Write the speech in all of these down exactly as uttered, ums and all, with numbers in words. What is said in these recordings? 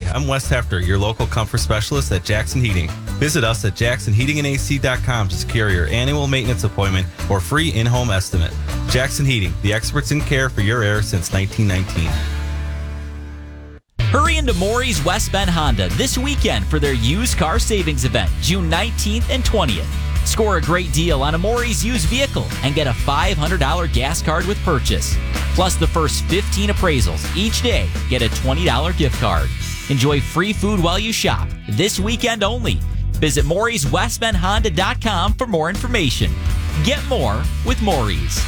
I'm Wes Hefter, your local comfort specialist at Jackson Heating. Visit us at jackson heating and a c dot com to secure your annual maintenance appointment or free in-home estimate. Jackson Heating, the experts in care for your air since nineteen nineteen. Hurry into Maury's West Bend Honda this weekend for their used car savings event, June nineteenth and twentieth. Score a great deal on a Maury's used vehicle and get a five hundred dollars gas card with purchase. Plus, the first fifteen appraisals each day get a twenty dollars gift card. Enjoy free food while you shop this weekend only. Visit Maury's West Bend Honda dot com for more information. Get more with Maury's.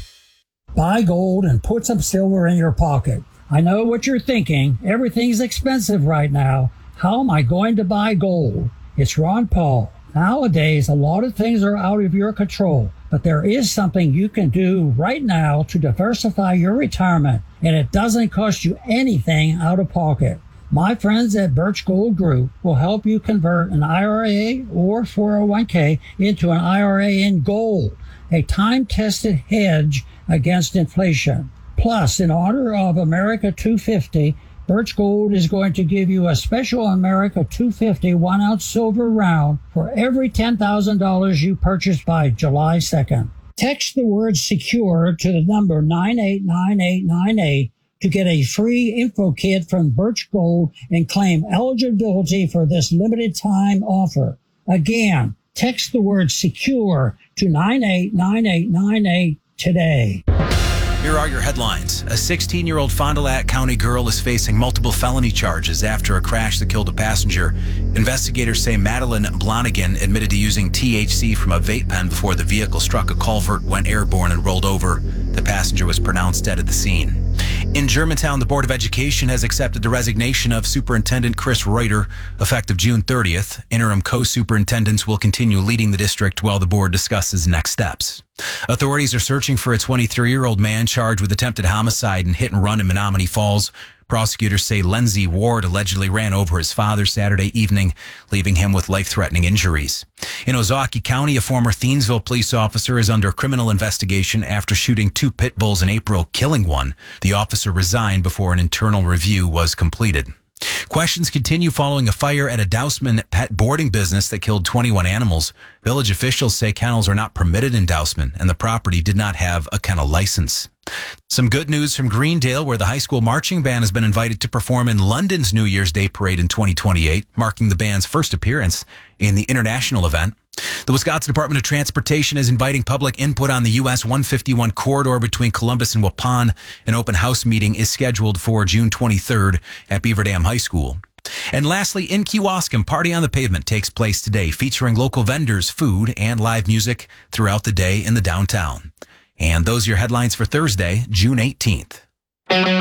Buy gold and put some silver in your pocket. I know what you're thinking. Everything's expensive right now. How am I going to buy gold? It's Ron Paul. Nowadays, a lot of things are out of your control, but there is something you can do right now to diversify your retirement, and it doesn't cost you anything out of pocket. My friends at Birch Gold Group will help you convert an I R A or four oh one k into an I R A in gold, a time-tested hedge against inflation. Plus, in honor of America two fifty, Birch Gold is going to give you a special America two fifty one-ounce silver round for every ten thousand dollars you purchase by July second. Text the word SECURE to the number nine eight nine eight nine eight to get a free info kit from Birch Gold and claim eligibility for this limited time offer. Again, text the word SECURE to nine eight nine eight nine eight today. Here are your headlines. A sixteen-year-old Fond du Lac County girl is facing multiple felony charges after a crash that killed a passenger. Investigators say Madeline Blonigan admitted to using T H C from a vape pen before the vehicle struck a culvert, went airborne, and rolled over. The passenger was pronounced dead at the scene. In Germantown, the Board of Education has accepted the resignation of Superintendent Chris Reuter effective June thirtieth. Interim co-superintendents will continue leading the district while the board discusses next steps. Authorities are searching for a twenty-three-year-old man charged with attempted homicide and hit and run in Menominee Falls. Prosecutors say Lindsay Ward allegedly ran over his father Saturday evening, leaving him with life-threatening injuries. In Ozaukee County, a former Thiensville police officer is under criminal investigation after shooting two pit bulls in April, killing one. The officer resigned before an internal review was completed. Questions continue following a fire at a Dousman pet boarding business that killed twenty-one animals. Village officials say kennels are not permitted in Dousman, and the property did not have a kennel license. Some good news from Greendale, where the high school marching band has been invited to perform in London's New Year's Day Parade in twenty twenty-eight, marking the band's first appearance in the international event. The Wisconsin Department of Transportation is inviting public input on the U S one fifty-one corridor between Columbus and Waupun. An open house meeting is scheduled for June twenty-third at Beaver Dam High School. And lastly, in Kewaskum, Party on the Pavement takes place today, featuring local vendors, food, and live music throughout the day in the downtown. And those are your headlines for Thursday, June eighteenth.